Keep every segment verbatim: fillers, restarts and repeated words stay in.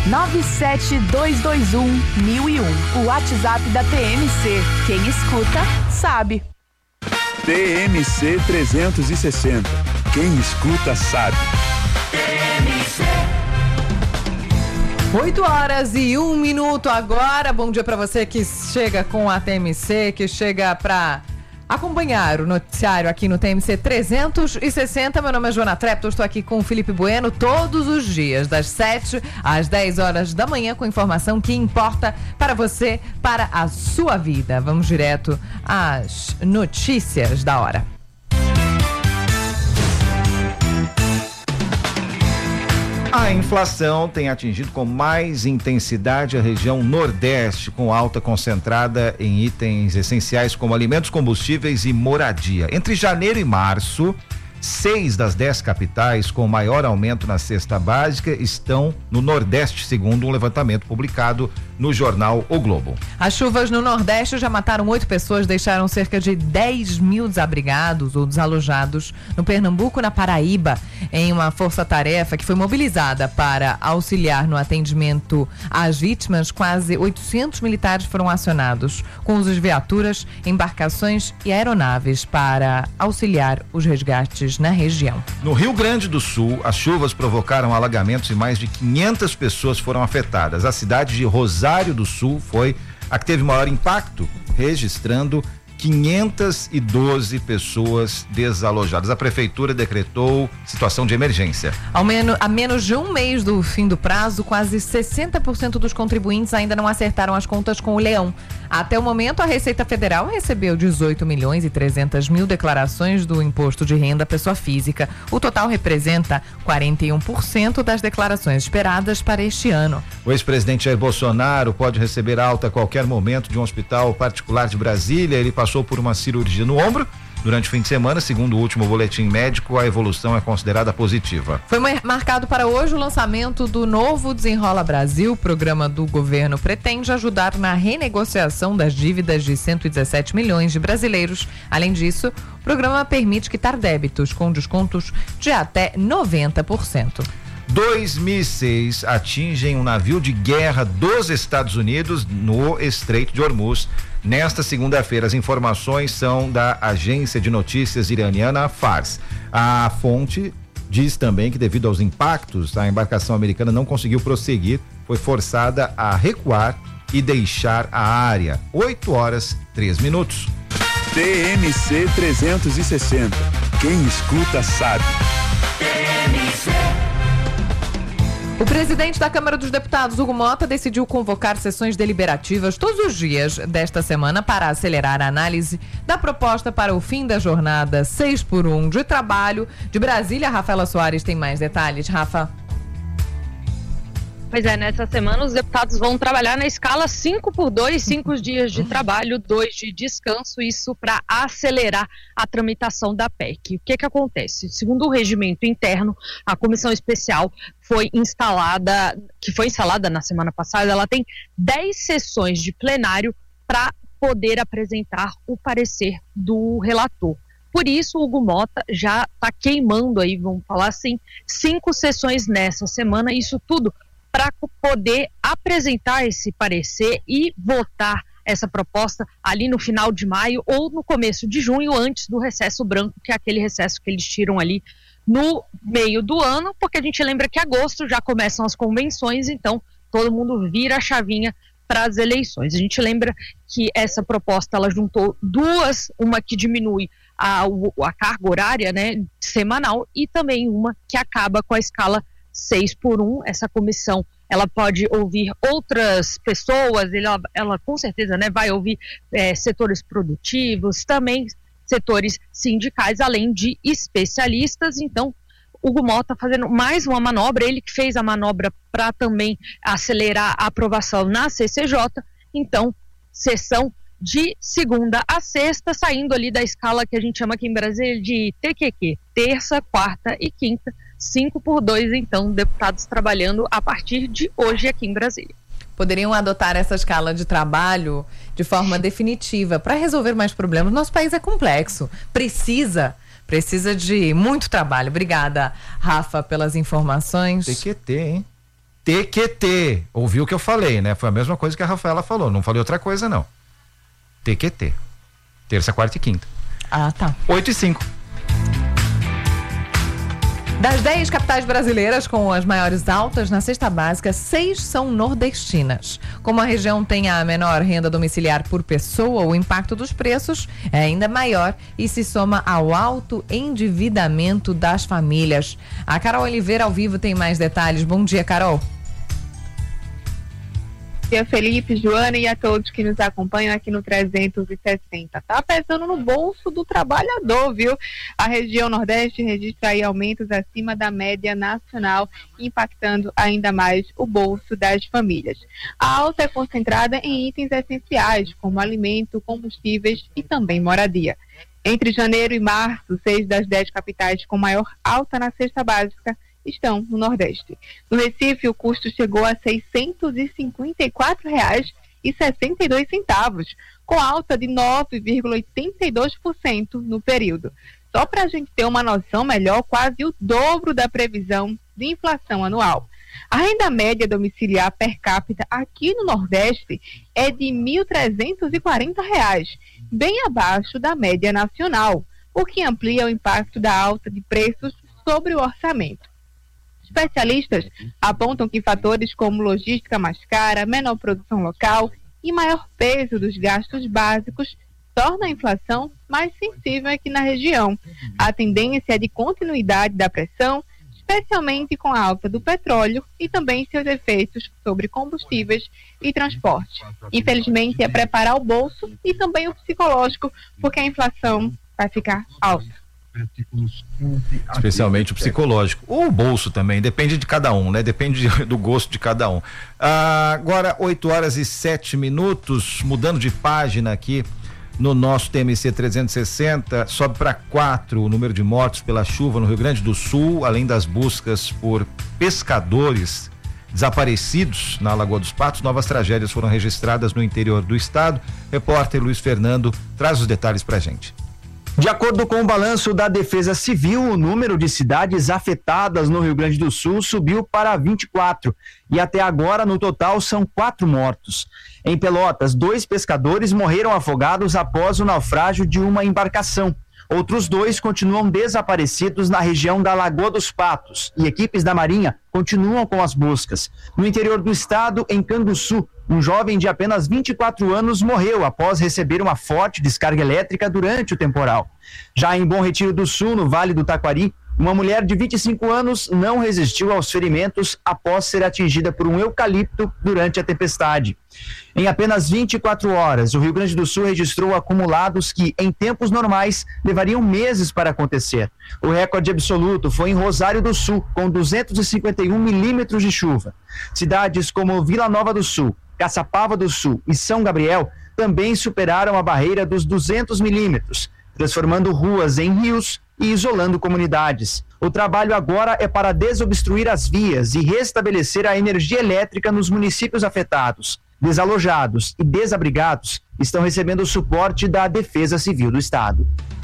nove sete dois dois um mil e um. O WhatsApp da T M C. Quem escuta, sabe. T M C trezentos e sessenta. Quem escuta, sabe. T M C. oito horas e um minuto agora. Bom dia para você que chega com a T M C, que chega para acompanhar o noticiário aqui no T M C trezentos e sessenta. Meu nome é Joana Trepto, estou aqui com o Felipe Bueno todos os dias, das sete às dez horas da manhã, com informação que importa para você, para a sua vida. Vamos direto às notícias da hora. A inflação tem atingido com mais intensidade a região Nordeste, com alta concentrada em itens essenciais como alimentos, combustíveis e moradia. Entre janeiro e março, seis das dez capitais com maior aumento na cesta básica estão no Nordeste, segundo um levantamento publicado no jornal O Globo. As chuvas no Nordeste já mataram oito pessoas, deixaram cerca de dez mil desabrigados ou desalojados no Pernambuco, na Paraíba, em uma força-tarefa que foi mobilizada para auxiliar no atendimento às vítimas. Quase oitocentos militares foram acionados, com uso de viaturas, embarcações e aeronaves para auxiliar os resgates na região. No Rio Grande do Sul, as chuvas provocaram alagamentos e mais de quinhentas pessoas foram afetadas. A cidade de Rosário do Sul foi a que teve maior impacto, registrando quinhentas e doze pessoas desalojadas. A prefeitura decretou situação de emergência. Ao menos, a menos de um mês do fim do prazo, quase sessenta por cento dos contribuintes ainda não acertaram as contas com o Leão. Até o momento, a Receita Federal recebeu dezoito milhões e trezentas mil declarações do Imposto de Renda à Pessoa Física. O total representa quarenta e um por cento das declarações esperadas para este ano. O ex-presidente Jair Bolsonaro pode receber alta a qualquer momento de um hospital particular de Brasília. Ele passou por uma cirurgia no ombro durante o fim de semana. Segundo o último boletim médico, a evolução é considerada positiva. Foi marcado para hoje o lançamento do novo Desenrola Brasil. O programa do governo pretende ajudar na renegociação das dívidas de cento e dezessete milhões de brasileiros. Além disso, o programa permite quitar débitos com descontos de até noventa por cento. Dois mísseis atingem um navio de guerra dos Estados Unidos no Estreito de Hormuz nesta segunda-feira. As informações são da agência de notícias iraniana Fars. A fonte diz também que, devido aos impactos, a embarcação americana não conseguiu prosseguir, foi forçada a recuar e deixar a área. oito horas, três minutos. T M C trezentos e sessenta. Quem escuta, sabe. T M C. O presidente da Câmara dos Deputados, Hugo Mota, decidiu convocar sessões deliberativas todos os dias desta semana para acelerar a análise da proposta para o fim da jornada seis por um de trabalho. De Brasília, Rafaela Soares tem mais detalhes. Rafa. Pois é, nessa semana os deputados vão trabalhar na escala cinco por dois, cinco dias de trabalho, dois de descanso, isso para acelerar a tramitação da P E C. O que que acontece? Segundo o regimento interno, a comissão especial foi instalada, que foi instalada na semana passada, ela tem dez sessões de plenário para poder apresentar o parecer do relator. Por isso, o Hugo Mota já está queimando aí, vamos falar assim, cinco sessões nessa semana, isso tudo para poder apresentar esse parecer e votar essa proposta ali no final de maio ou no começo de junho, antes do recesso branco, que é aquele recesso que eles tiram ali no meio do ano, porque a gente lembra que em agosto já começam as convenções, então todo mundo vira a chavinha para as eleições. A gente lembra que essa proposta ela juntou duas, uma que diminui a, a carga horária, né, semanal, e também uma que acaba com a escala seis por um. Essa comissão ela pode ouvir outras pessoas, ela, ela com certeza, né, vai ouvir é, setores produtivos, também setores sindicais, além de especialistas. Então, Hugo Mota fazendo mais uma manobra, ele que fez a manobra para também acelerar a aprovação na C C J. Então, sessão de segunda a sexta, saindo ali da escala que a gente chama aqui em Brasília de T Q Q, terça, quarta e quinta, cinco por dois, então, deputados trabalhando a partir de hoje aqui em Brasília. Poderiam adotar essa escala de trabalho de forma definitiva para resolver mais problemas. Nosso país é complexo, precisa, precisa de muito trabalho. Obrigada, Rafa, pelas informações. T Q T, hein? T Q T. Ouviu o que eu falei, né? Foi a mesma coisa que a Rafaela falou. Não falei outra coisa, não. T Q T. Terça, quarta e quinta. Ah, tá. oito e cinco. Das dez capitais brasileiras com as maiores altas na cesta básica, seis são nordestinas. Como a região tem a menor renda domiciliar por pessoa, o impacto dos preços é ainda maior e se soma ao alto endividamento das famílias. A Carol Oliveira ao vivo tem mais detalhes. Bom dia, Carol. Bom dia, Felipe, Joana e a todos que nos acompanham aqui no trezentos e sessenta. Tá pesando no bolso do trabalhador, viu? A região Nordeste registra aí aumentos acima da média nacional, impactando ainda mais o bolso das famílias. A alta é concentrada em itens essenciais, como alimento, combustíveis e também moradia. Entre janeiro e março, seis das dez capitais com maior alta na cesta básica estão no Nordeste. No Recife, o custo chegou a seiscentos e cinquenta e quatro reais e sessenta e dois centavos, com alta de nove vírgula oitenta e dois por cento no período. Só para a gente ter uma noção melhor, quase o dobro da previsão de inflação anual. A renda média domiciliar per capita aqui no Nordeste é de mil trezentos e quarenta reais, bem abaixo da média nacional, o que amplia o impacto da alta de preços sobre o orçamento. Especialistas apontam que fatores como logística mais cara, menor produção local e maior peso dos gastos básicos tornam a inflação mais sensível aqui na região. A tendência é de continuidade da pressão, especialmente com a alta do petróleo e também seus efeitos sobre combustíveis e transporte. Infelizmente, é preparar o bolso e também o psicológico, porque a inflação vai ficar alta. Especialmente o psicológico. Ou o bolso também, depende de cada um, né? Depende do gosto de cada um. Ah, agora, oito horas e sete minutos, mudando de página aqui no nosso T M C trezentos e sessenta, sobe para quatro o número de mortos pela chuva no Rio Grande do Sul, além das buscas por pescadores desaparecidos na Lagoa dos Patos. Novas tragédias foram registradas no interior do estado. Repórter Luiz Fernando traz os detalhes pra gente. De acordo com o balanço da Defesa Civil, o número de cidades afetadas no Rio Grande do Sul subiu para vinte e quatro e até agora no total são quatro mortos. Em Pelotas, dois pescadores morreram afogados após o naufrágio de uma embarcação. Outros dois continuam desaparecidos na região da Lagoa dos Patos e equipes da Marinha continuam com as buscas. No interior do estado, em Canguçu, um jovem de apenas vinte e quatro anos morreu após receber uma forte descarga elétrica durante o temporal. Já em Bom Retiro do Sul, no Vale do Taquari, uma mulher de vinte e cinco anos não resistiu aos ferimentos após ser atingida por um eucalipto durante a tempestade. Em apenas vinte e quatro horas, o Rio Grande do Sul registrou acumulados que, em tempos normais, levariam meses para acontecer. O recorde absoluto foi em Rosário do Sul, com duzentos e cinquenta e um milímetros de chuva. Cidades como Vila Nova do Sul, Caçapava do Sul e São Gabriel também superaram a barreira dos duzentos milímetros, transformando ruas em rios e isolando comunidades. O trabalho agora é para desobstruir as vias e restabelecer a energia elétrica nos municípios afetados. Desalojados e desabrigados estão recebendo o suporte da Defesa Civil do Estado.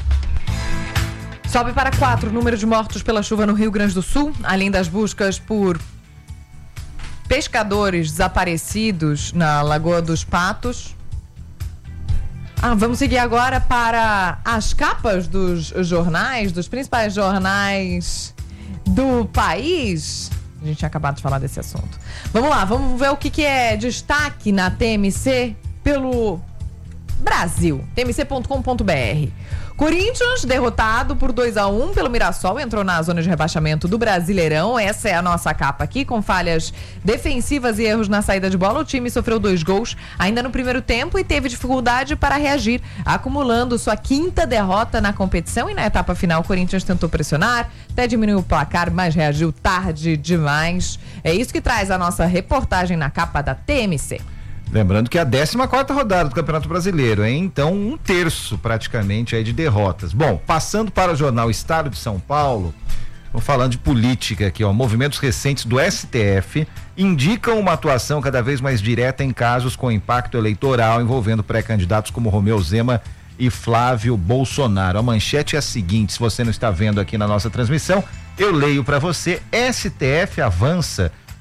Sobe para quatro o número de mortos pela chuva no Rio Grande do Sul, além das buscas por pescadores desaparecidos na Lagoa dos Patos. Ah, vamos seguir agora para as capas dos jornais, dos principais jornais do país. A gente tinha acabado de falar desse assunto. Vamos lá, vamos ver o que, que é destaque na T M C pelo Brasil. T M C ponto com ponto b r. Corinthians, derrotado por dois a um pelo Mirassol, entrou na zona de rebaixamento do Brasileirão. Essa é a nossa capa aqui, com falhas defensivas e erros na saída de bola. O time sofreu dois gols ainda no primeiro tempo e teve dificuldade para reagir, acumulando sua quinta derrota na competição. E na etapa final, o Corinthians tentou pressionar, até diminuiu o placar, mas reagiu tarde demais. É isso que traz a nossa reportagem na capa da T M C. Lembrando que é a décima quarta rodada do Campeonato Brasileiro, hein? Então, um terço praticamente aí de derrotas. Bom, passando para o jornal Estado de São Paulo, vamos falando de política aqui, ó. Movimentos recentes do S T F indicam uma atuação cada vez mais direta em casos com impacto eleitoral envolvendo pré-candidatos como Romeu Zema e Flávio Bolsonaro. A manchete é a seguinte, se você não está vendo aqui na nossa transmissão, eu leio para você: S T F avança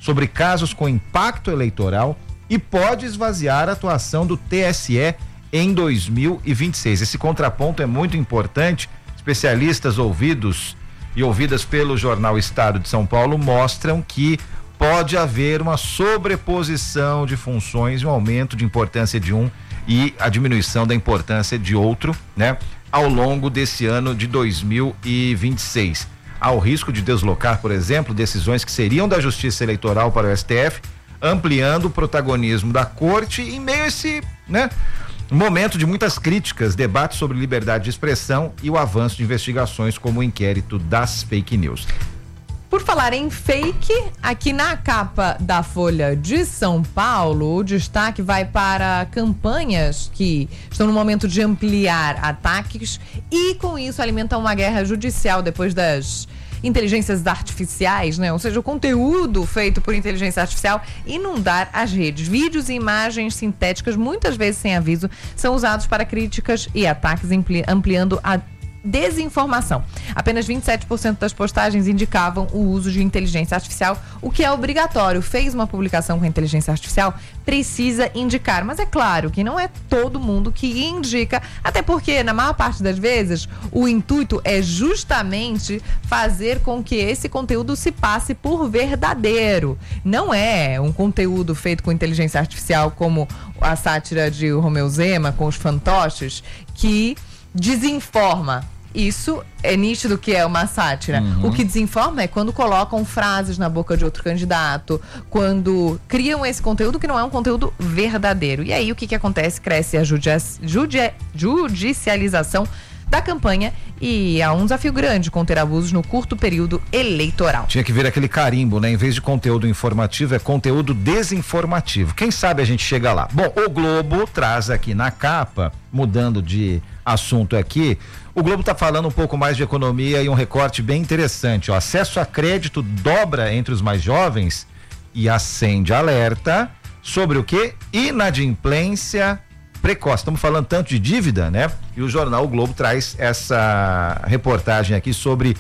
sobre casos com impacto eleitoral e pode esvaziar a atuação do T S E em dois mil e vinte e seis. Esse contraponto é muito importante. Especialistas ouvidos e ouvidas pelo jornal Estado de São Paulo mostram que pode haver uma sobreposição de funções, um aumento de importância de um e a diminuição da importância de outro, né? Ao longo desse ano de dois mil e vinte e seis. Há o risco de deslocar, por exemplo, decisões que seriam da Justiça Eleitoral para o S T F, ampliando o protagonismo da Corte em meio a esse, né, momento de muitas críticas, debates sobre liberdade de expressão e o avanço de investigações como o inquérito das fake news. Por falar em fake, aqui na capa da Folha de São Paulo, o destaque vai para campanhas que estão no momento de ampliar ataques e, com isso, alimentam uma guerra judicial depois das inteligências artificiais, né? Ou seja, o conteúdo feito por inteligência artificial inundar as redes. Vídeos e imagens sintéticas, muitas vezes sem aviso, são usados para críticas e ataques, ampliando a desinformação. Apenas vinte e sete por cento das postagens indicavam o uso de inteligência artificial, o que é obrigatório. Fez uma publicação com inteligência artificial, precisa indicar. Mas é claro que não é todo mundo que indica, até porque, na maior parte das vezes, o intuito é justamente fazer com que esse conteúdo se passe por verdadeiro. Não é um conteúdo feito com inteligência artificial como a sátira de Romeu Zema com os fantoches, que desinforma. Isso é nítido que é uma sátira. Uhum. O que desinforma é quando colocam frases na boca de outro candidato, quando criam esse conteúdo que não é um conteúdo verdadeiro. E aí o que que acontece? Cresce a judici- judi- judicialização da campanha e há um desafio grande conter abusos no curto período eleitoral. Tinha que ver aquele carimbo, né? Em vez de conteúdo informativo, é conteúdo desinformativo. Quem sabe a gente chega lá. Bom, o Globo traz aqui na capa, mudando de assunto aqui, o Globo está falando um pouco mais de economia e um recorte bem interessante. O acesso a crédito dobra entre os mais jovens e acende alerta sobre o quê? Inadimplência precoce. Estamos falando tanto de dívida, né? E o jornal O Globo traz essa reportagem aqui sobre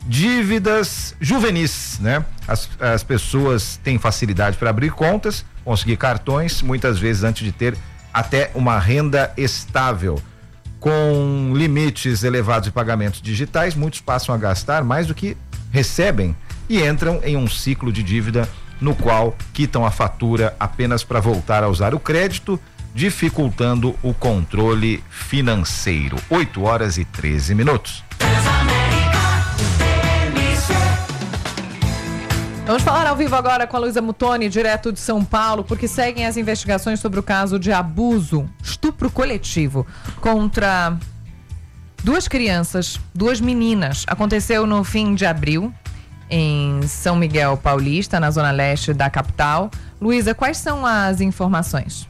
dívidas juvenis, né? As, as pessoas têm facilidade para abrir contas, conseguir cartões, muitas vezes antes de ter até uma renda estável. Com limites elevados de pagamentos digitais, muitos passam a gastar mais do que recebem e entram em um ciclo de dívida no qual quitam a fatura apenas para voltar a usar o crédito, dificultando o controle financeiro. oito horas e treze minutos. Vamos falar ao vivo agora com a Luísa Mutoni, direto de São Paulo, porque seguem as investigações sobre o caso de abuso, estupro coletivo contra duas crianças, duas meninas. Aconteceu no fim de abril, em São Miguel Paulista, na zona leste da capital. Luísa, quais são as informações?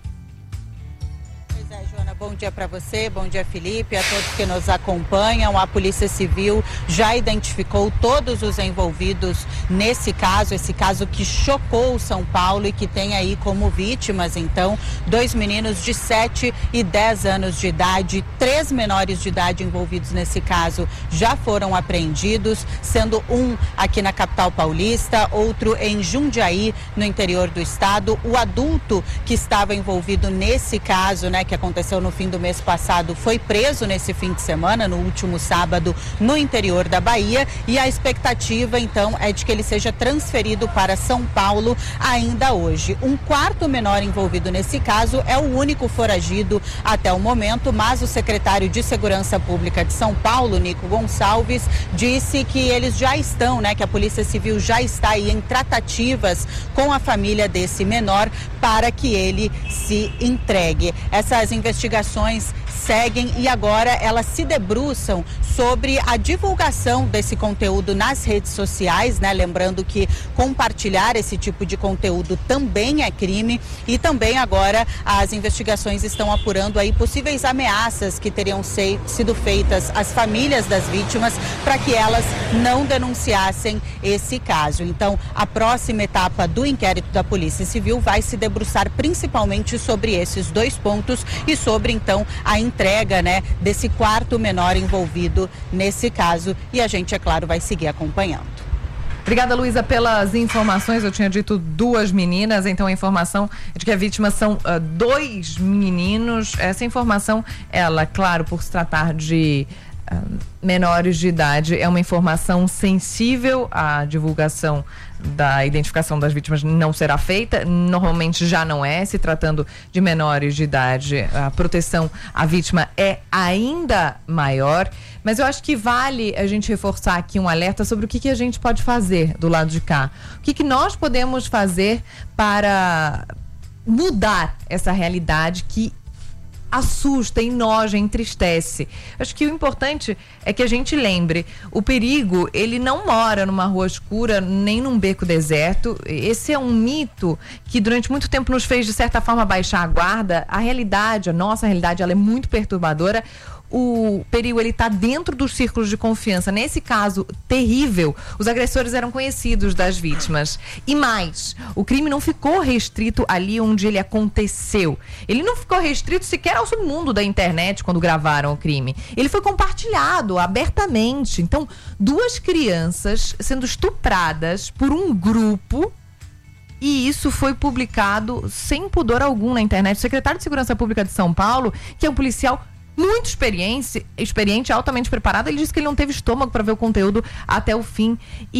Bom dia para você, bom dia Felipe, a todos que nos acompanham. A Polícia Civil já identificou todos os envolvidos nesse caso, esse caso que chocou São Paulo e que tem aí como vítimas, então, dois meninos de sete e dez anos de idade, três menores de idade envolvidos nesse caso já foram apreendidos, sendo um aqui na capital paulista, outro em Jundiaí, no interior do estado. O adulto que estava envolvido nesse caso, né, que aconteceu no fim do mês passado, foi preso nesse fim de semana, no último sábado, no interior da Bahia, e a expectativa então é de que ele seja transferido para São Paulo ainda hoje. Um quarto menor envolvido nesse caso é o único foragido até o momento, mas o secretário de Segurança Pública de São Paulo, Nico Gonçalves, disse que eles já estão, né, que a Polícia Civil já está aí em tratativas com a família desse menor para que ele se entregue. Essas investigações seguem e agora elas se debruçam sobre a divulgação desse conteúdo nas redes sociais, né? Lembrando que compartilhar esse tipo de conteúdo também é crime, e também agora as investigações estão apurando aí possíveis ameaças que teriam sei, sido feitas às famílias das vítimas para que elas não denunciassem esse caso. Então, a próxima etapa do inquérito da Polícia Civil vai se debruçar principalmente sobre esses dois pontos e sobre então a entrega, né, desse quarto menor envolvido nesse caso, e a gente, é claro, vai seguir acompanhando. Obrigada, Luísa, pelas informações. Eu tinha dito duas meninas, então a informação é de que a vítima são uh, dois meninos. Essa informação, ela, claro, por se tratar de uh, menores de idade, é uma informação sensível. A divulgação da identificação das vítimas não será feita, normalmente já não é, se tratando de menores de idade, a proteção à vítima é ainda maior, mas eu acho que vale a gente reforçar aqui um alerta sobre o que, que a gente pode fazer do lado de cá, o que, que nós podemos fazer para mudar essa realidade que assusta, enoja, entristece. Acho que o importante é que a gente lembre, o perigo, ele não mora numa rua escura, nem num beco deserto. Esse é um mito que durante muito tempo nos fez, de certa forma, baixar a guarda. A realidade, a nossa realidade, ela é muito perturbadora. O perigo, ele está dentro dos círculos de confiança. Nesse caso terrível, os agressores eram conhecidos das vítimas. E mais, o crime não ficou restrito ali onde ele aconteceu. Ele não ficou restrito sequer ao submundo da internet quando gravaram o crime. Ele foi compartilhado abertamente. Então, duas crianças sendo estupradas por um grupo, e isso foi publicado sem pudor algum na internet. O secretário de Segurança Pública de São Paulo, que é um policial muito experiente, experiente, altamente preparado, ele disse que ele não teve estômago para ver o conteúdo até o fim.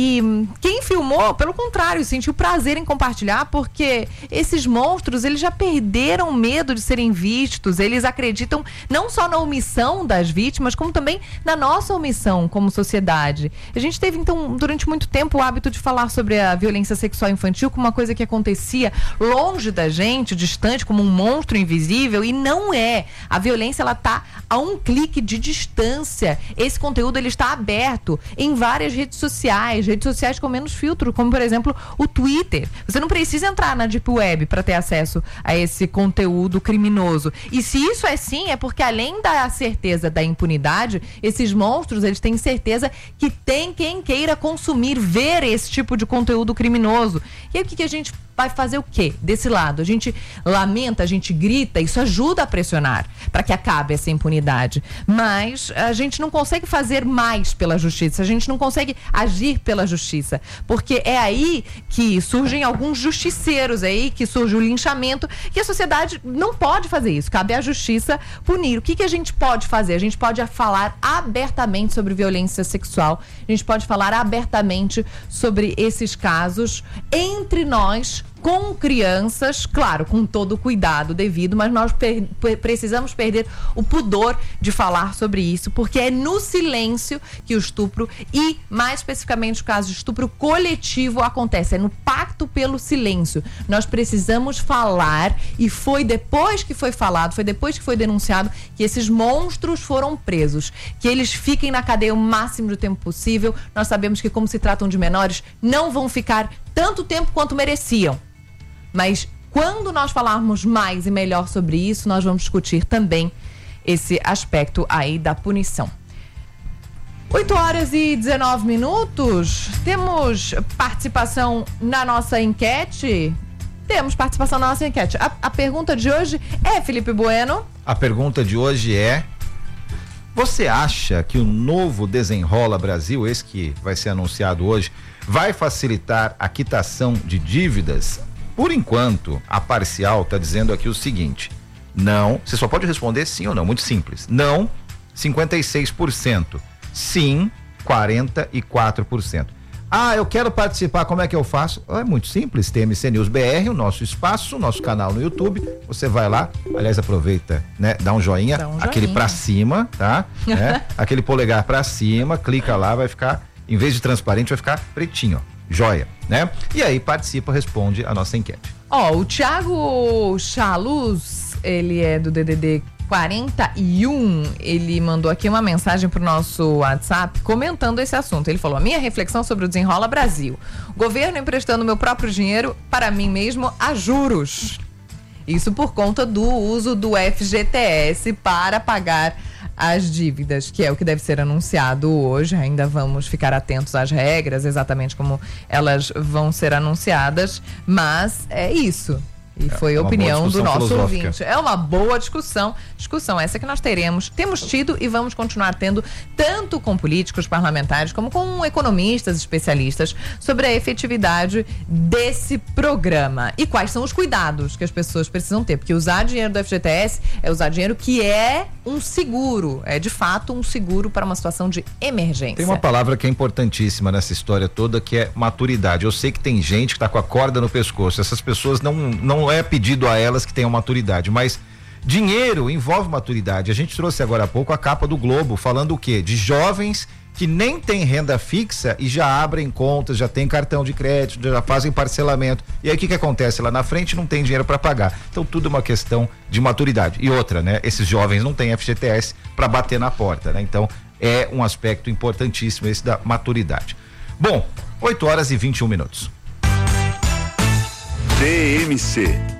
E quem filmou, pelo contrário, sentiu prazer em compartilhar, porque esses monstros, eles já perderam medo de serem vistos. Eles acreditam não só na omissão das vítimas, como também na nossa omissão como sociedade. A gente teve, então, durante muito tempo, o hábito de falar sobre a violência sexual infantil como uma coisa que acontecia longe da gente, distante, como um monstro invisível, e não é. A violência, ela tá a um clique de distância. Esse conteúdo, ele está aberto em várias redes sociais, redes sociais com menos filtro, como por exemplo o Twitter. Você não precisa entrar na Deep Web para ter acesso a esse conteúdo criminoso. E se isso é sim, é porque além da certeza da impunidade, esses monstros, eles têm certeza que tem quem queira consumir, ver esse tipo de conteúdo criminoso. E aí o que, que a gente vai fazer o quê? Desse lado, a gente lamenta, a gente grita, isso ajuda a pressionar para que acabe essa impunidade. Mas a gente não consegue fazer mais pela justiça, a gente não consegue agir pela justiça, porque é aí que surgem alguns justiceiros, é aí que surge o linchamento, que a sociedade não pode fazer isso, cabe à justiça punir. O que, que a gente pode fazer? A gente pode falar abertamente sobre violência sexual, a gente pode falar abertamente sobre esses casos entre nós, com crianças, claro, com todo o cuidado devido, mas nós per- precisamos perder o pudor de falar sobre isso, porque é no silêncio que o estupro, e mais especificamente o caso de estupro coletivo, acontece, é no pacto pelo silêncio. Nós precisamos falar, e foi depois que foi falado, foi depois que foi denunciado, que esses monstros foram presos, que eles fiquem na cadeia o máximo de tempo possível. Nós sabemos que, como se tratam de menores, não vão ficar tanto tempo quanto mereciam. Mas quando nós falarmos mais e melhor sobre isso, nós vamos discutir também esse aspecto aí da punição. oito horas e dezenove minutos. Temos participação na nossa enquete? Temos participação na nossa enquete. A, a pergunta de hoje é, Felipe Bueno? A pergunta de hoje é: você acha que o novo Desenrola Brasil, esse que vai ser anunciado hoje, vai facilitar a quitação de dívidas? Por enquanto, a Parcial está dizendo aqui o seguinte: não, você só pode responder sim ou não, muito simples. Não, cinquenta e seis por cento. Sim, quarenta e quatro por cento. Ah, eu quero participar, como é que eu faço? É muito simples, T M C News B R, o nosso espaço, o nosso canal no YouTube. Você vai lá, aliás, aproveita, né? Dá um joinha, dá um joinha. Aquele pra cima, tá? É, aquele polegar pra cima, clica lá, vai ficar, em vez de transparente, vai ficar pretinho, ó. Joia, né? E aí participa, responde a nossa enquete. Ó, oh, o Thiago Chaluz, ele é do D D D quarenta e um, ele mandou aqui uma mensagem pro nosso WhatsApp comentando esse assunto. Ele falou: a minha reflexão sobre o Desenrola Brasil. Governo emprestando meu próprio dinheiro para mim mesmo a juros. Isso por conta do uso do F G T S para pagar as dívidas, que é o que deve ser anunciado hoje. Ainda vamos ficar atentos às regras, exatamente como elas vão ser anunciadas, mas é isso. E foi é a opinião do nosso filosófica. ouvinte. É uma boa discussão. Discussão essa que nós teremos, temos tido e vamos continuar tendo, tanto com políticos, parlamentares, como com economistas, especialistas, sobre a efetividade desse programa. E quais são os cuidados que as pessoas precisam ter. Porque usar dinheiro do F G T S é usar dinheiro que é um seguro. É, de fato, um seguro para uma situação de emergência. Tem uma palavra que é importantíssima nessa história toda, que é maturidade. Eu sei que tem gente que tá com a corda no pescoço. Essas pessoas não, não é pedido a elas que tenham maturidade, mas dinheiro envolve maturidade. A gente trouxe agora há pouco a capa do Globo falando o quê? De jovens que nem têm renda fixa e já abrem contas, já tem cartão de crédito, já fazem parcelamento. E aí o que que acontece? Lá na frente não tem dinheiro para pagar. Então tudo é uma questão de maturidade. E outra, né? Esses jovens não têm F G T S para bater na porta, né? Então é um aspecto importantíssimo esse da maturidade. Bom, oito horas e vinte e um minutos. T M C